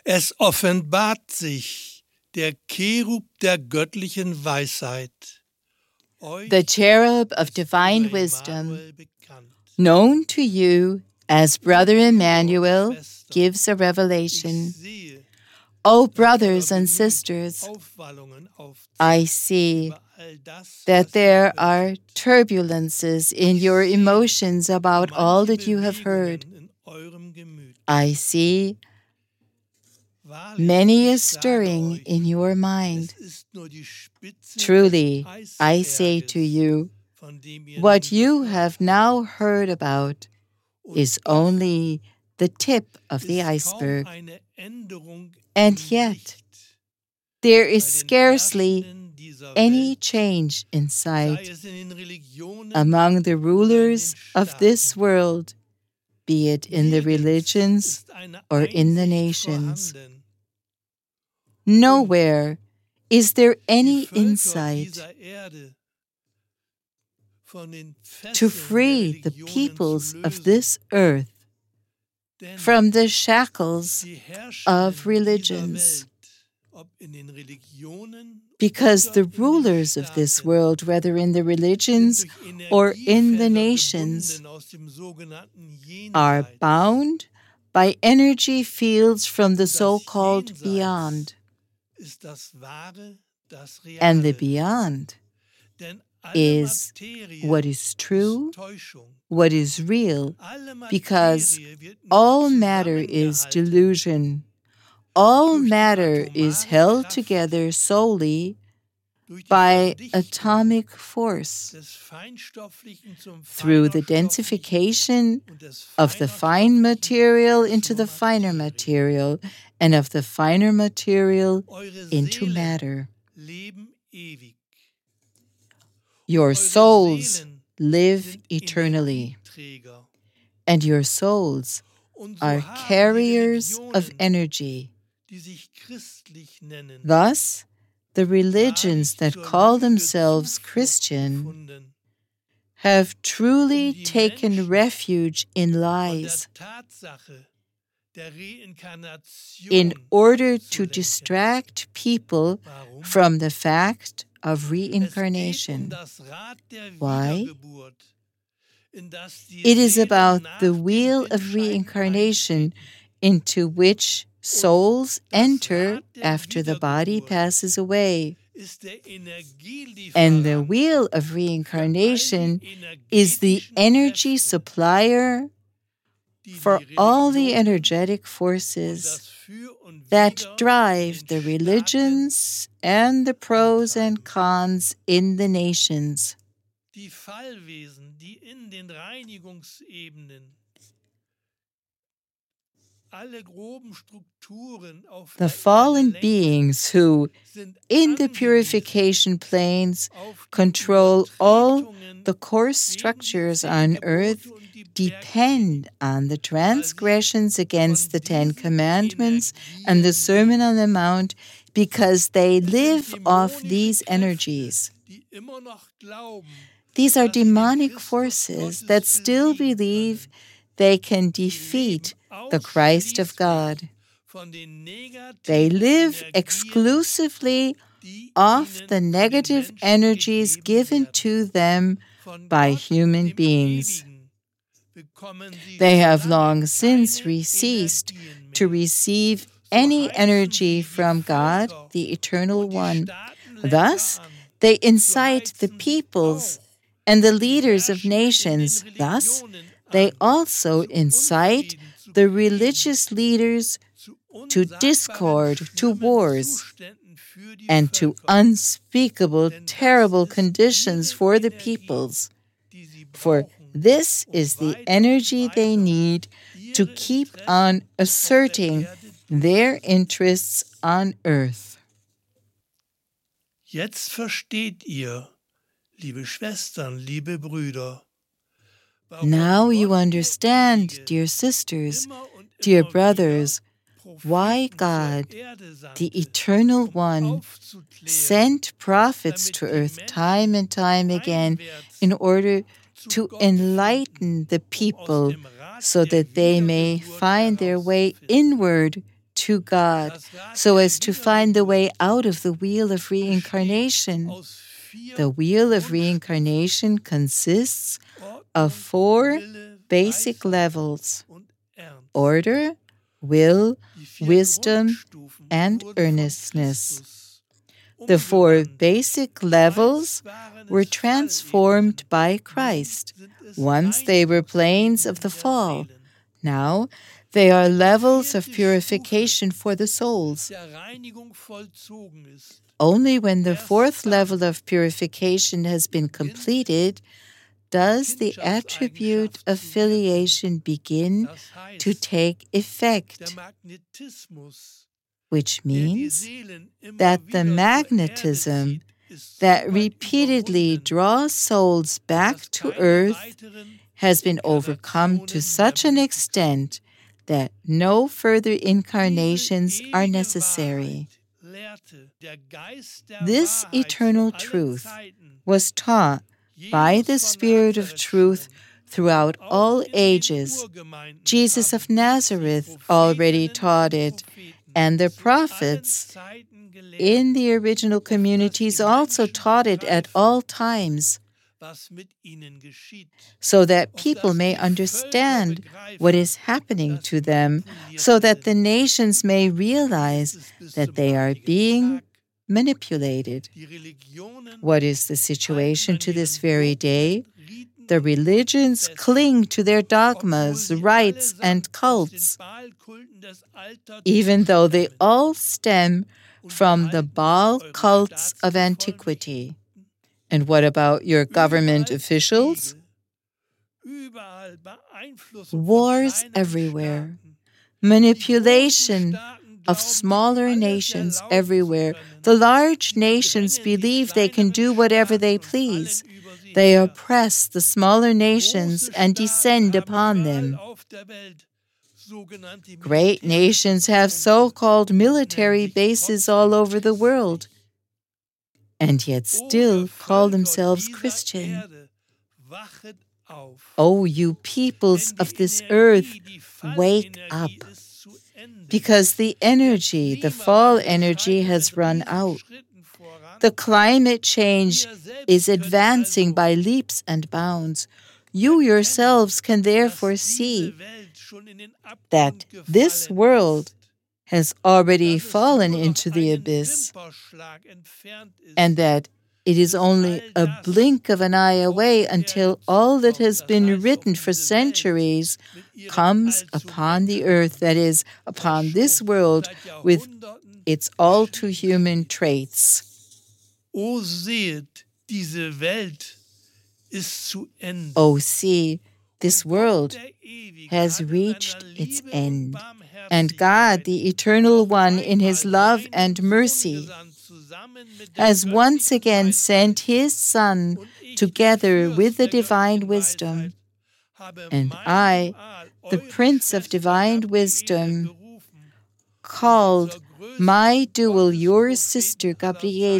Es offenbart sich der Cherub der göttlichen Weisheit, the cherub of divine wisdom, known to you as Brother Emmanuel, gives a revelation. O brothers and sisters, I see that there are turbulences in your emotions about all that you have heard. I see many a stirring in your mind. Truly, I say to you, what you have now heard about is only the tip of the iceberg. And yet, there is scarcely any change in sight among the rulers of this world, be it in the religions or in the nations. Nowhere is there any insight to free the peoples of this earth from the shackles of religions. Because the rulers of this world, whether in the religions or in the nations, are bound by energy fields from the so-called beyond. And the beyond is what is true, what is real, because all matter is delusion. All matter is held together solely by atomic force. Through the densification of the fine material into the finer material, and of the finer material into matter. Your souls live eternally, and your souls are carriers of energy. Thus, the religions that call themselves Christian have truly taken refuge in lies in order to distract people from the fact of reincarnation. Why? It is about the wheel of reincarnation into which souls enter after the body passes away. And the wheel of reincarnation is the energy supplier for all the energetic forces that drive the religions and the pros and cons in the nations. The fallen beings who, in the purification planes, control all the coarse structures on earth, depend on the transgressions against the Ten Commandments and the Sermon on the Mount because they live off these energies. These are demonic forces that still believe they can defeat the Christ of God. They live exclusively off the negative energies given to them by human beings. They have long since ceased to receive any energy from God, the Eternal One. Thus, they incite the peoples and the leaders of nations. Thus, they also incite the religious leaders to discord, to wars, and to unspeakable, terrible conditions for the peoples. For this is the energy they need to keep on asserting their interests on earth. Jetzt versteht ihr, liebe Schwestern, liebe Brüder. Now you understand, dear sisters, dear brothers, why God, the Eternal One, sent prophets to earth time and time again in order to enlighten the people so that they may find their way inward to God so as to find the way out of the wheel of reincarnation. The wheel of reincarnation consists of 4 basic levels: order, will, wisdom, and earnestness. The 4 basic levels were transformed by Christ. Once they were planes of the fall. Now they are levels of purification for the souls. Only when the 4th level of purification has been completed does the attribute of filiation begin to take effect, which means that the magnetism that repeatedly draws souls back to earth has been overcome to such an extent that no further incarnations are necessary. This eternal truth was taught by the Spirit of truth throughout all ages. Jesus of Nazareth already taught it, and the prophets in the original communities also taught it at all times, so that people may understand what is happening to them, so that the nations may realize that they are being manipulated. What is the situation to this very day? The religions cling to their dogmas, rites, and cults, even though they all stem from the Baal cults of antiquity. And what about your government officials? Wars everywhere, manipulation of smaller nations everywhere. The large nations believe they can do whatever they please. They oppress the smaller nations and descend upon them. Great nations have so-called military bases all over the world, and yet still call themselves Christian. O you peoples of this earth, wake up, because the energy, the fall energy, has run out. The climate change is advancing by leaps and bounds. You yourselves can therefore see that this world has already fallen into the abyss, and that it is only a blink of an eye away until all that has been written for centuries comes upon the earth, that is, upon this world with its all-too-human traits. O seht, diese Welt ist zu Ende. Oh, see, this world has reached its end, and God, the Eternal One, in His love and mercy, has once again sent His Son together with the divine wisdom. And I, the Prince of Divine Wisdom, called my dual, your sister Gabriele,